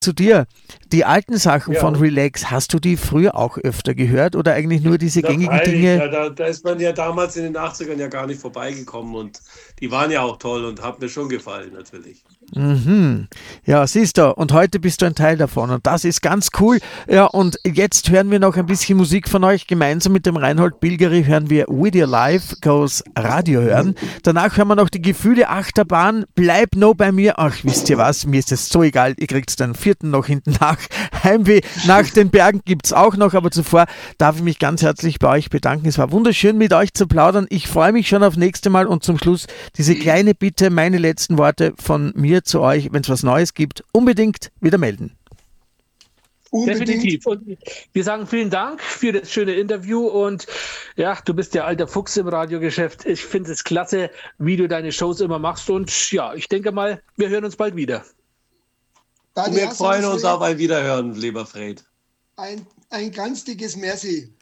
zu dir. Die alten Sachen Ja. von Relax, hast du die früher auch öfter gehört oder eigentlich nur diese Na, gängigen freilich, Dinge? ja, da ist man ja damals in den 80ern ja gar nicht vorbeigekommen und die waren ja auch toll und haben mir schon gefallen, natürlich. Mhm. Ja, siehst du, und heute bist du ein Teil davon und das ist ganz cool. Ja, und jetzt hören wir noch ein bisschen Musik von euch. Gemeinsam mit dem Reinhold Bilgeri hören wir With Your Life Goes Radio hören. Danach hören wir noch die Gefühle Achterbahn. Bleib no bei mir. Ach, wisst ihr was? Mir ist es so egal. Ihr kriegt den vierten noch hinten nach. Heimweh nach den Bergen gibt es auch noch, aber zuvor darf ich mich ganz herzlich bei euch bedanken. Es war wunderschön mit euch zu plaudern. Ich freue mich schon auf nächste Mal und zum Schluss diese kleine Bitte, meine letzten Worte von mir zu euch, wenn es was Neues gibt, unbedingt wieder melden. Definitiv. Und wir sagen vielen Dank für das schöne Interview und ja, du bist ja alter Fuchs im Radiogeschäft. Ich finde es klasse, wie du deine Shows immer machst und ja, ich denke mal, wir hören uns bald wieder. Und wir freuen uns auf ein Wiederhören, lieber Fred. Ein ganz dickes Merci.